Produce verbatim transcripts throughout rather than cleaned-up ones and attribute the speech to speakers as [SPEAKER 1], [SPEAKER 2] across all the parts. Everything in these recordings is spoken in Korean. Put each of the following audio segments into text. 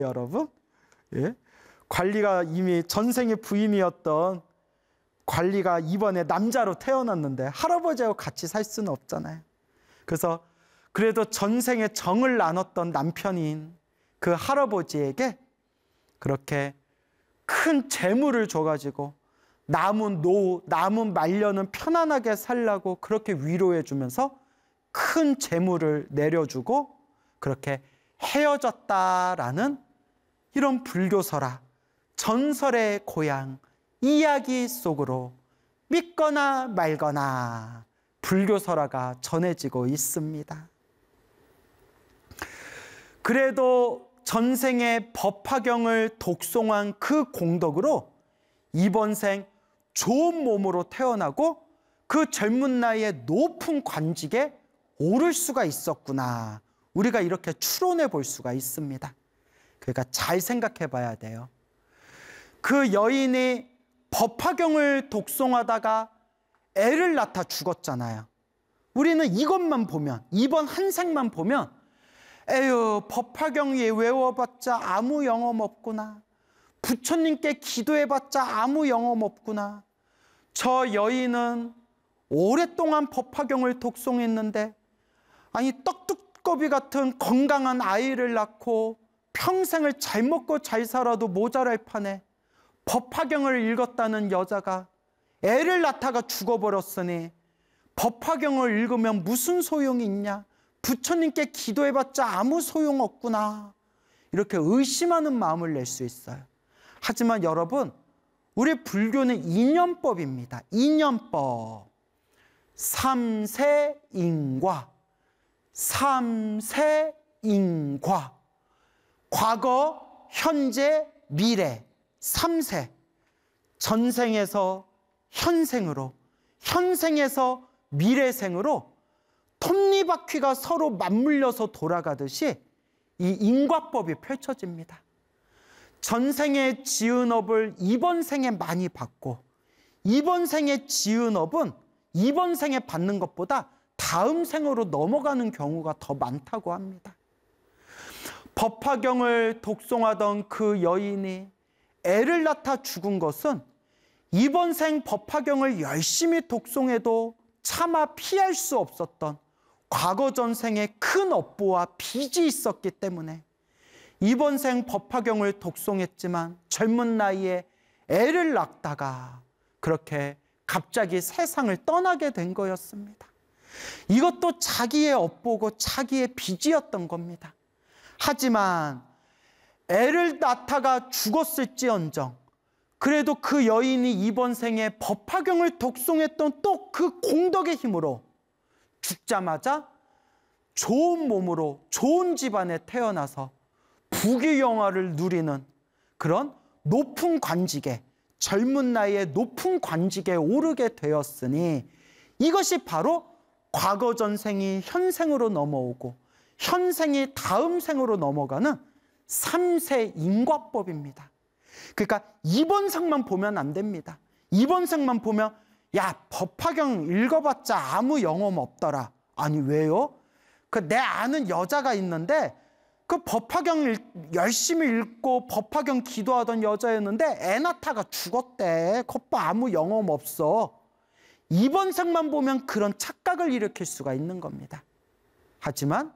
[SPEAKER 1] 여러분. 예? 관리가 이미 전생의 부인이었던 관리가 이번에 남자로 태어났는데 할아버지하고 같이 살 수는 없잖아요. 그래서 그래도 전생에 정을 나눴던 남편인 그 할아버지에게 그렇게 큰 재물을 줘가지고 남은 노후, 남은 말년은 편안하게 살라고 그렇게 위로해 주면서 큰 재물을 내려주고 그렇게 헤어졌다라는 이런 불교설화, 전설의 고향, 이야기 속으로 믿거나 말거나 불교설화가 전해지고 있습니다. 그래도 전생에 법화경을 독송한 그 공덕으로 이번 생 좋은 몸으로 태어나고 그 젊은 나이에 높은 관직에 오를 수가 있었구나. 우리가 이렇게 추론해 볼 수가 있습니다. 그러니까 잘 생각해 봐야 돼요. 그 여인이 법화경을 독송하다가 애를 낳다 죽었잖아요. 우리는 이것만 보면, 이번 한 생만 보면 에휴, 법화경 외워봤자 아무 영험 없구나. 부처님께 기도해봤자 아무 영험 없구나. 저 여인은 오랫동안 법화경을 독송했는데 아니 떡두꺼비 같은 건강한 아이를 낳고 평생을 잘 먹고 잘 살아도 모자랄 판에 법화경을 읽었다는 여자가 애를 낳다가 죽어버렸으니 법화경을 읽으면 무슨 소용이 있냐? 부처님께 기도해봤자 아무 소용없구나. 이렇게 의심하는 마음을 낼 수 있어요. 하지만 여러분, 우리 불교는 인연법입니다. 인연법. 삼세인과, 삼세인과. 과거, 현재, 미래. 삼세. 전생에서 현생으로, 현생에서 미래생으로 톱니바퀴가 서로 맞물려서 돌아가듯이 이 인과법이 펼쳐집니다. 전생에 지은 업을 이번 생에 많이 받고 이번 생에 지은 업은 이번 생에 받는 것보다 다음 생으로 넘어가는 경우가 더 많다고 합니다. 법화경을 독송하던 그 여인이 애를 낳다 죽은 것은 이번 생 법화경을 열심히 독송해도 차마 피할 수 없었던 과거 전생에 큰 업보와 빚이 있었기 때문에 이번 생 법화경을 독송했지만 젊은 나이에 애를 낳다가 그렇게 갑자기 세상을 떠나게 된 거였습니다. 이것도 자기의 업보고 자기의 빚이었던 겁니다. 하지만 애를 낳다가 죽었을지언정 그래도 그 여인이 이번 생에 법화경을 독송했던 또 그 공덕의 힘으로 죽자마자 좋은 몸으로 좋은 집안에 태어나서 부귀영화를 누리는 그런 높은 관직에, 젊은 나이에 높은 관직에 오르게 되었으니 이것이 바로 과거 전생이 현생으로 넘어오고 현생이 다음 생으로 넘어가는 삼세 인과법입니다. 그러니까 이번 생만 보면 안 됩니다. 이번 생만 보면 야, 법화경 읽어봤자 아무 영험 없더라. 아니 왜요? 그 내 아는 여자가 있는데 그 법화경 읽, 열심히 읽고 법화경 기도하던 여자였는데 애 낳다가 죽었대. 겉봐 아무 영험 없어. 이번 생만 보면 그런 착각을 일으킬 수가 있는 겁니다. 하지만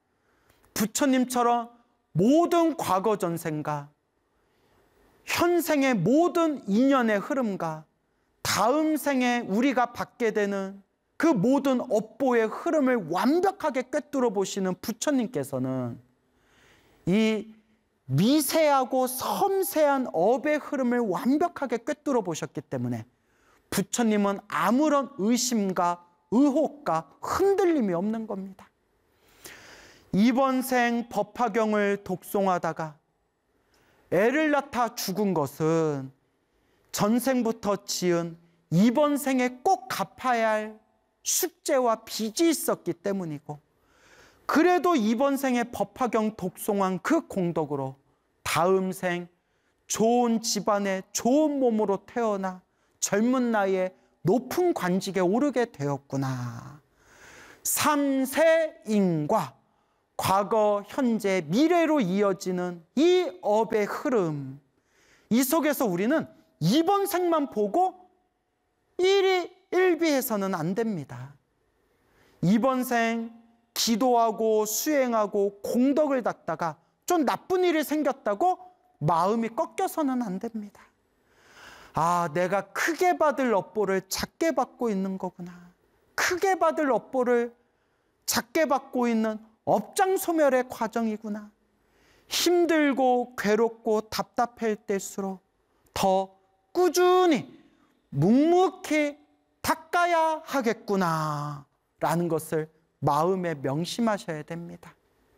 [SPEAKER 1] 부처님처럼 모든 과거 전생과 현생의 모든 인연의 흐름과 다음 생에 우리가 받게 되는 그 모든 업보의 흐름을 완벽하게 꿰뚫어 보시는 부처님께서는 이 미세하고 섬세한 업의 흐름을 완벽하게 꿰뚫어 보셨기 때문에 부처님은 아무런 의심과 의혹과 흔들림이 없는 겁니다. 이번 생 법화경을 독송하다가 애를 낳다 죽은 것은 전생부터 지은 이번 생에 꼭 갚아야 할 숙제와 빚이 있었기 때문이고 그래도 이번 생에 법화경 독송한 그 공덕으로 다음 생 좋은 집안에 좋은 몸으로 태어나 젊은 나이에 높은 관직에 오르게 되었구나. 삼세인과 과거, 현재, 미래로 이어지는 이 업의 흐름, 이 속에서 우리는 이번 생만 보고 일희 일비해서는 안 됩니다. 이번 생 기도하고 수행하고 공덕을 닦다가 좀 나쁜 일이 생겼다고 마음이 꺾여서는 안 됩니다. 아, 내가 크게 받을 업보를 작게 받고 있는 거구나. 크게 받을 업보를 작게 받고 있는 업장소멸의 과정이구나. 힘들고 괴롭고 답답할 때일수록 더 꾸준히 묵묵히 닦아야 하겠구나 라는 것을 마음에 명심하셔야 됩니다.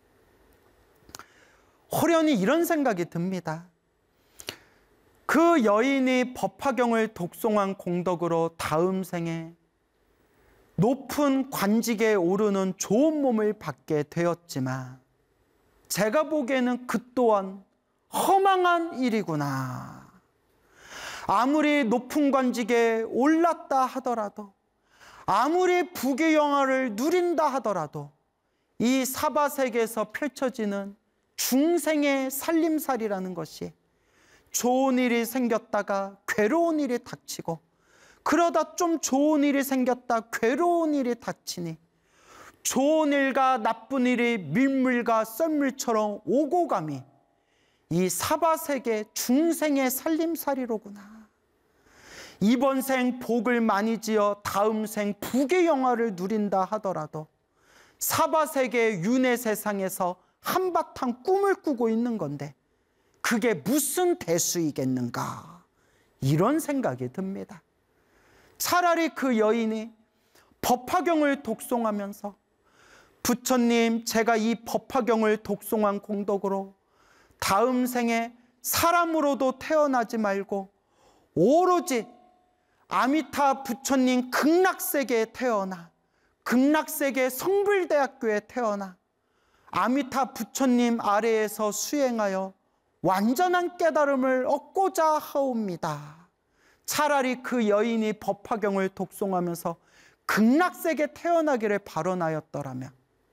[SPEAKER 1] 호련히 이런 생각이 듭니다. 그 여인이 법화경을 독송한 공덕으로 다음 생에 높은 관직에 오르는 좋은 몸을 받게 되었지만 제가 보기에는 그 또한 허망한 일이구나. 아무리 높은 관직에 올랐다 하더라도, 아무리 부귀 영화를 누린다 하더라도 이 사바세계에서 펼쳐지는 중생의 살림살이라는 것이 좋은 일이 생겼다가 괴로운 일이 닥치고, 그러다 좀 좋은 일이 생겼다 괴로운 일이 닥치니 좋은 일과 나쁜 일이 밀물과 썰물처럼 오고 감이 이 사바세계 중생의 살림살이로구나. 이번 생 복을 많이 지어 다음 생 부귀 영화를 누린다 하더라도 사바세계 윤회 세상에서 한바탕 꿈을 꾸고 있는 건데 그게 무슨 대수이겠는가, 이런 생각이 듭니다. 차라리 그 여인이 법화경을 독송하면서 부처님, 제가 이 법화경을 독송한 공덕으로 다음 생에 사람으로도 태어나지 말고 오로지 아미타 부처님 극락세계에 태어나 극락세계 성불대학교에 태어나 아미타 부처님 아래에서 수행하여 완전한 깨달음을 얻고자 하옵니다. 차라리 그 여인이 법화경을 독송하면서 극락세계 태어나기를 발언하였더라면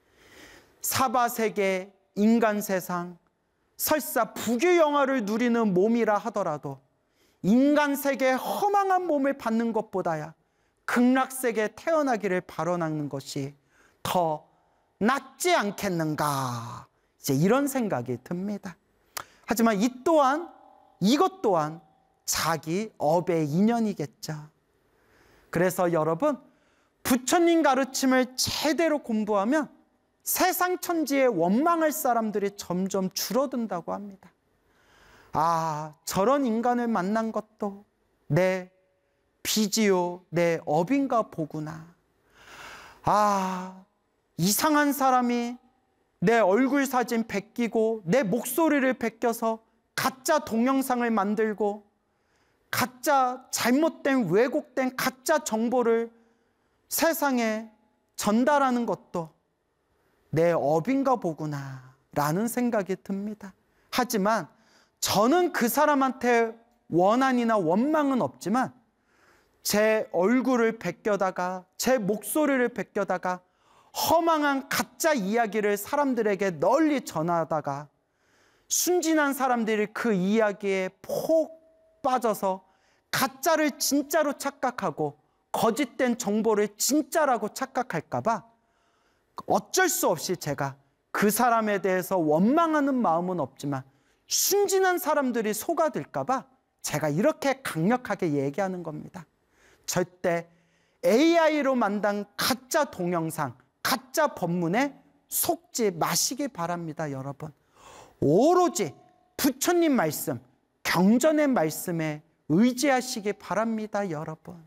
[SPEAKER 1] 사바세계 인간세상 설사 부귀영화를 누리는 몸이라 하더라도 인간세계 허망한 몸을 받는 것보다야 극락세계에 태어나기를 발언하는 것이 더 낫지 않겠는가, 이제 이런 생각이 듭니다. 하지만 이 또한 이것 또한 자기 업의 인연이겠죠. 그래서 여러분, 부처님 가르침을 제대로 공부하면 세상 천지에 원망할 사람들이 점점 줄어든다고 합니다. 아, 저런 인간을 만난 것도 내 빚이요, 내 업인가 보구나. 아, 이상한 사람이 내 얼굴 사진 베끼고 내 목소리를 베껴서 가짜 동영상을 만들고 가짜 잘못된 왜곡된 가짜 정보를 세상에 전달하는 것도 내 업인가 보구나 라는 생각이 듭니다. 하지만 저는 그 사람한테 원한이나 원망은 없지만 제 얼굴을 베껴다가 제 목소리를 베껴다가 허망한 가짜 이야기를 사람들에게 널리 전하다가 순진한 사람들이 그 이야기에 폭 빠져서 가짜를 진짜로 착각하고 거짓된 정보를 진짜라고 착각할까 봐 어쩔 수 없이 제가 그 사람에 대해서 원망하는 마음은 없지만 순진한 사람들이 속아들까 봐 제가 이렇게 강력하게 얘기하는 겁니다. 절대 에이아이로 만든 가짜 동영상, 가짜 법문에 속지 마시기 바랍니다, 여러분. 오로지 부처님 말씀, 경전의 말씀에 의지하시기 바랍니다, 여러분.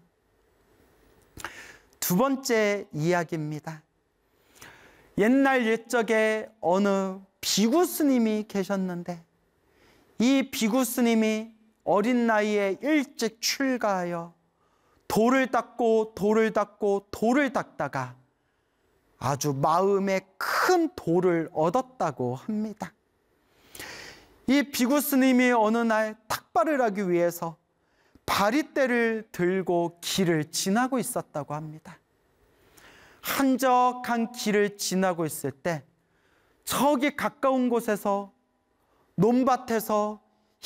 [SPEAKER 1] 두 번째 이야기입니다. 옛날 옛적에 어느 비구 스님이 계셨는데 이 비구 스님이 어린 나이에 일찍 출가하여 돌을 닦고 돌을 닦고 돌을 닦다가 아주 마음에 큰 돌을 얻었다고 합니다. 이 비구 스님이 어느 날 탁발을 하기 위해서 바리떼를 들고 길을 지나고 있었다고 합니다. 한적한 길을 지나고 있을 때 저기 가까운 곳에서 논밭에서